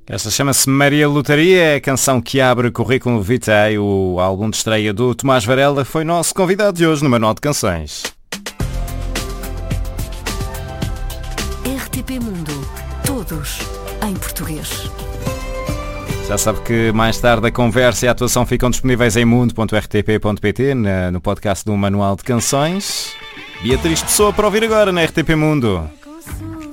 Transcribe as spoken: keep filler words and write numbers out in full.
Esta chama-se Maria Lotaria, é a canção que abre o Currículo Vitae. O álbum de estreia do Tomás Varela foi nosso convidado de hoje no Manual de Canções. R T P Mundo, todos em português. Já sabe que mais tarde a conversa e a atuação ficam disponíveis em mundo ponto r t p ponto p t, no podcast do Manual de Canções. Beatriz Pessoa para ouvir agora na R T P Mundo.